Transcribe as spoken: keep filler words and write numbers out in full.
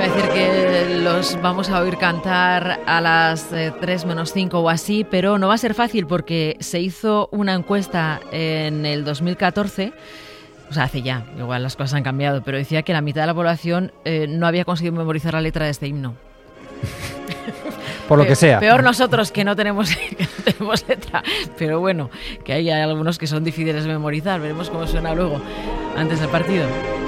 iba a decir que los vamos a oír cantar a las eh, tres menos cinco o así, pero no va a ser fácil porque se hizo una encuesta en el dos mil catorce, o sea, hace ya, igual las cosas han cambiado, pero decía que la mitad de la población eh, no había conseguido memorizar la letra de este himno. Por lo que sea. Peor nosotros que no tenemos, que no tenemos letra, pero bueno, que hay algunos que son difíciles de memorizar. Veremos cómo suena luego, antes del partido.